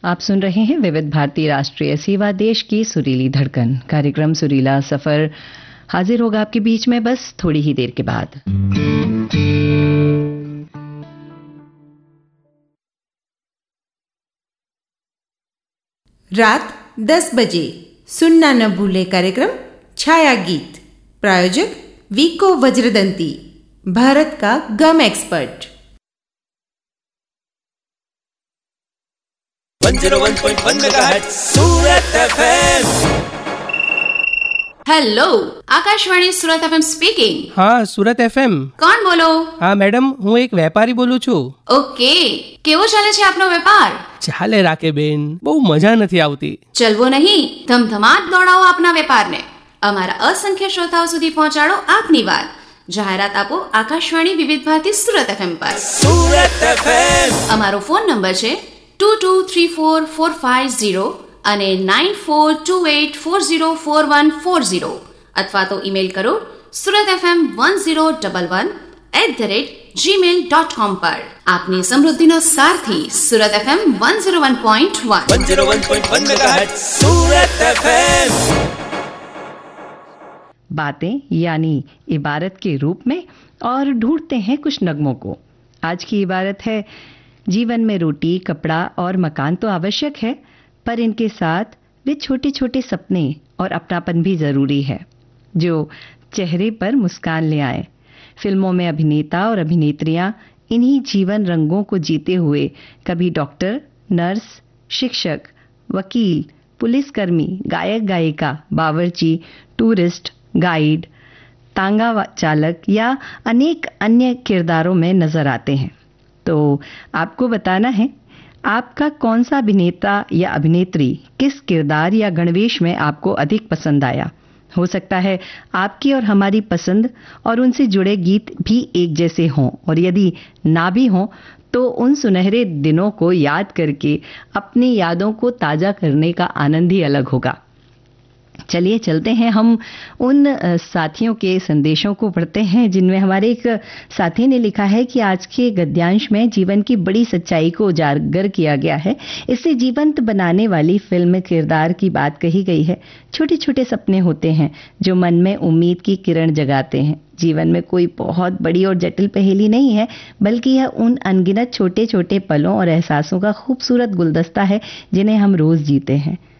आप सुन रहे हैं विविध भारती राष्ट्रीय सेवा, देश की सुरीली धड़कन। कार्यक्रम सुरीला सफर हाजिर होगा आपके बीच में बस थोड़ी ही देर के बाद। रात 10 बजे सुनना न भूले कार्यक्रम छाया गीत। प्रायोजक वीको वज्रदंती, भारत का गम एक्सपर्ट। 101.1 मेगाहर्ट्ज सूरत FM. Hello, Akashvani Surat FM speaking. હા, સુરત એફએમ। કોણ બોલો? હા મેડમ, હું એક વેપારી બોલું છું। ઓકે, કેવો ચાલે છે આપનો વેપાર? ચાલે રાખે બેન, બહુ મજા નથી આવતી। ચલવો નહીં, ધમધમાટ દોડાવો આપના વેપારને। અમારા અસંખ્ય શ્રોતાઓ સુધી પહોંચાડો આપની વાત। જાહેરાત આપો આકાશવાણી વિવિધ ભારતી સુરત એફએમ પર। સુરત એફએમ। અમારો ફોન નંબર છે 22344540 અને 9428404140 અથવા તો ઈમેલ કરો suratfm1011@gmail.com પર। આપની સમૃદ્ધિનો સારથી સુરત એફએમ 101.1 101.1 मेगाहर्ट्ज सूरत एफएम। बातें यानी इबारत के रूप में और ढूंढते हैं कुछ नगमों को। आज की इबारत है, जीवन में रोटी, कपड़ा और मकान तो आवश्यक है, पर इनके साथ वे छोटे छोटे सपने और अपनापन भी जरूरी है जो चेहरे पर मुस्कान ले आए। फिल्मों में अभिनेता और अभिनेत्रियां इन्हीं जीवन रंगों को जीते हुए कभी डॉक्टर, नर्स, शिक्षक, वकील, पुलिसकर्मी, गायक गायिका, बावर्ची, टूरिस्ट, गाइड, तांगा चालक या अनेक अन्य किरदारों में नजर आते हैं। तो आपको बताना है आपका कौन सा अभिनेता या अभिनेत्री किस किरदार या गणवेश में आपको अधिक पसंद आया। हो सकता है आपकी और हमारी पसंद और उनसे जुड़े गीत भी एक जैसे हों, और यदि ना भी हों तो उन सुनहरे दिनों को याद करके अपनी यादों को ताज़ा करने का आनंद ही अलग होगा। चलिए चलते हैं, हम उन साथियों के संदेशों को पढ़ते हैं जिनमें हमारे एक साथी ने लिखा है कि आज के गद्यांश में जीवन की बड़ी सच्चाई को उजागर किया गया है। इससे जीवंत बनाने वाली फिल्म किरदार की बात कही गई है। छोटे छोटे सपने होते हैं जो मन में उम्मीद की किरण जगाते हैं। जीवन में कोई बहुत बड़ी और जटिल पहेली नहीं है, बल्कि यह उन अनगिनत छोटे छोटे पलों और एहसासों का खूबसूरत गुलदस्ता है जिन्हें हम रोज जीते हैं।